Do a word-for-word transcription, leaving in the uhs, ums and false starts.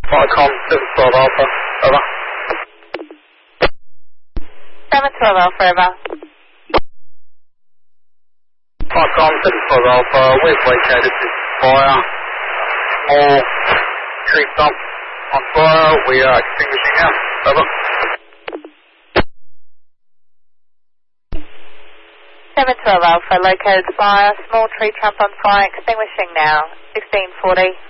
Viacom seven twelve Alpha, over. seven twelve Alpha, over. Viacom seven twelve Alpha, where's located this fire? Small tree stump on fire, we are extinguishing now, over. seven twelve Alpha, located fire, small tree trunk on fire, extinguishing now, sixteen forty.